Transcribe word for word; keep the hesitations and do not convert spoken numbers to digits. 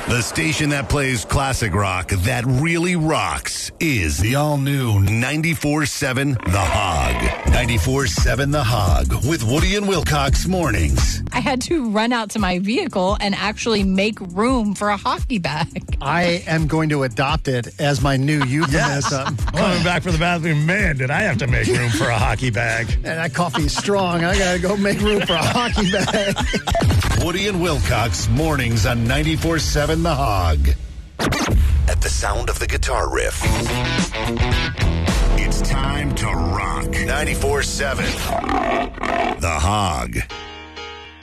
The station that plays classic rock that really rocks is the all-new ninety-four seven The Hog. ninety-four seven The Hog with Woody and Wilcox mornings. I had to run out to my vehicle and actually make room for a hockey bag. I am going to adopt it as my new euphemism. Coming back from the bathroom, man, did I have to make room for a hockey bag. And that coffee's strong. I got to go make room for a hockey bag. Woody and Wilcox mornings on ninety-four seven The Hog. At the sound of the guitar riff, it's time to rock. ninety-four seven The Hog.